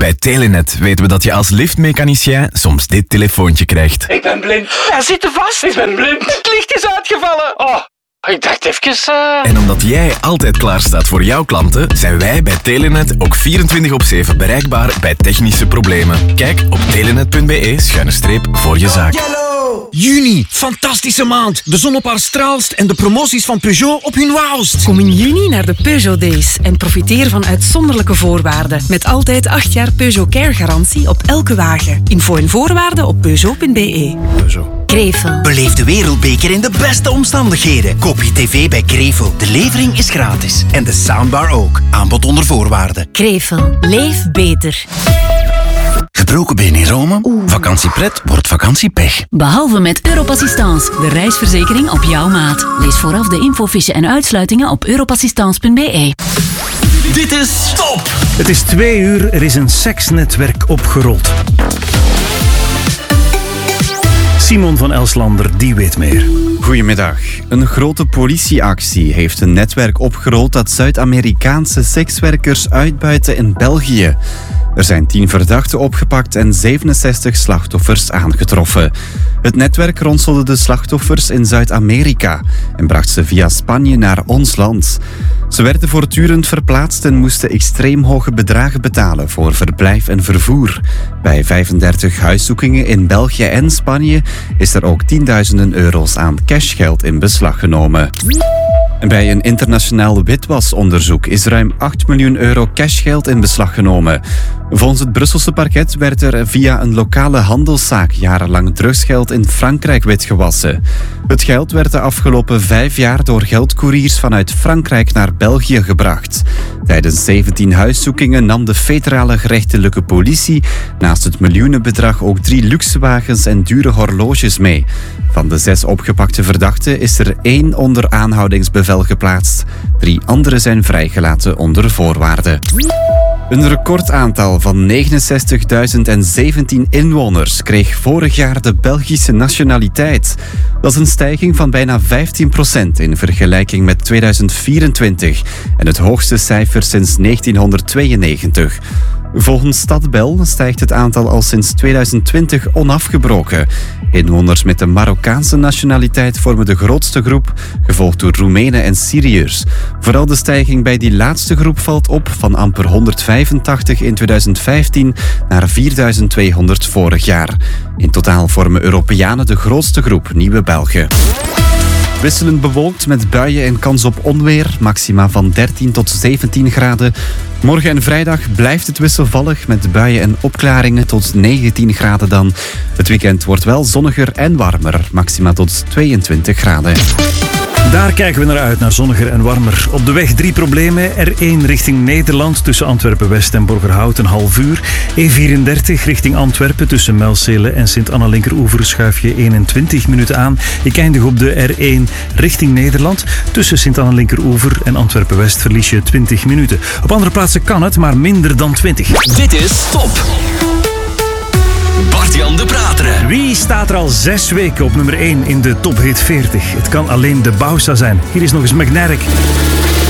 Bij Telenet weten we dat je als liftmechanicien soms dit telefoontje krijgt. Ik ben blind. Hij zit er vast. Ik ben blind. Het licht is uitgevallen. Oh, ik dacht even... En omdat jij altijd klaar staat voor jouw klanten, zijn wij bij Telenet ook 24/7 bereikbaar bij technische problemen. Kijk op telenet.be/voor je zaak. Juni, fantastische maand. De zon op haar straalst en de promoties van Peugeot op hun wauwst. Kom in juni naar de Peugeot Days en profiteer van uitzonderlijke voorwaarden. Met altijd 8 jaar Peugeot Care garantie op elke wagen. Info en voorwaarden op peugeot.be. Peugeot. Krevel. Beleef de wereldbeker in de beste omstandigheden. Koop je tv bij Krevel. De levering is gratis. En de soundbar ook. Aanbod onder voorwaarden. Krevel. Leef beter. Gebroken been in Rome? Vakantiepret wordt vakantiepech. Behalve met Europassistance, de reisverzekering op jouw maat. Lees vooraf de infofiche en uitsluitingen op europassistance.be. Dit is Top! Het is 2 uur, er is een seksnetwerk opgerold. Simon van Elslander, die weet meer. Goedemiddag. Een grote politieactie heeft een netwerk opgerold dat Zuid-Amerikaanse sekswerkers uitbuiten in België. Er zijn 10 verdachten opgepakt en 67 slachtoffers aangetroffen. Het netwerk ronselde de slachtoffers in Zuid-Amerika en bracht ze via Spanje naar ons land. Ze werden voortdurend verplaatst en moesten extreem hoge bedragen betalen voor verblijf en vervoer. Bij 35 huiszoekingen in België en Spanje is er ook tienduizenden euro's aan cashgeld in beslag genomen. Bij een internationaal witwasonderzoek is ruim 8 miljoen euro cashgeld in beslag genomen. Volgens het Brusselse parket werd er via een lokale handelszaak jarenlang drugsgeld in Frankrijk witgewassen. Het geld werd de afgelopen 5 jaar door geldcouriers vanuit Frankrijk naar België gebracht. Tijdens 17 huiszoekingen nam de federale gerechtelijke politie naast het miljoenenbedrag ook 3 luxewagens en dure horloges mee. Van de 6 opgepakte verdachten is er 1 onder aanhoudingsbevel geplaatst. 3 anderen zijn vrijgelaten onder voorwaarden. Een recordaantal van 69.017 inwoners kreeg vorig jaar de Belgische nationaliteit. Dat is een stijging van bijna 15% in vergelijking met 2024 en het hoogste cijfer sinds 1992. Volgens Stadbel stijgt het aantal al sinds 2020 onafgebroken. Inwoners met de Marokkaanse nationaliteit vormen de grootste groep, gevolgd door Roemenen en Syriërs. Vooral de stijging bij die laatste groep valt op, van amper 185 in 2015 naar 4200 vorig jaar. In totaal vormen Europeanen de grootste groep nieuwe Belgen. Wisselend bewolkt met buien en kans op onweer, maxima van 13 tot 17 graden. Morgen en vrijdag blijft het wisselvallig met buien en opklaringen tot 19 graden dan. Het weekend wordt wel zonniger en warmer, maxima tot 22 graden. Daar kijken we naar uit, naar zonniger en warmer. Op de weg 3 problemen. R1 richting Nederland tussen Antwerpen-West en Borgerhout een half uur. E34 richting Antwerpen tussen Muilsele en Sint-Anna-Linkeroever schuif je 21 minuten aan. Je eindigt op de R1 richting Nederland. Tussen Sint-Anna-Linkeroever en Antwerpen-West verlies je 20 minuten. Op andere plaatsen kan het, maar minder dan 20. Dit is Top! Bart-Jan de Prateren. Wie staat er al 6 weken op nummer 1 in de Top Hit 40? Het kan alleen de Bausa zijn. Hier is nog eens McNarrick.